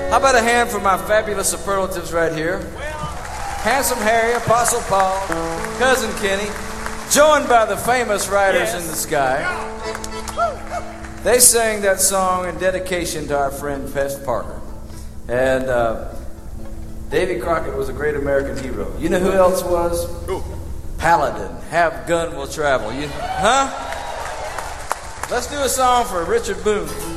How about a hand for my fabulous superlatives right here? Handsome Harry, Apostle Paul, Cousin Kenny, joined by the famous Riders in the Sky. They sang that song in dedication to our friend Pest Parker. And Davy Crockett was a great American hero. You know who else was? Who? Paladin. Have gun will travel. Huh? Let's do a song for Richard Boone.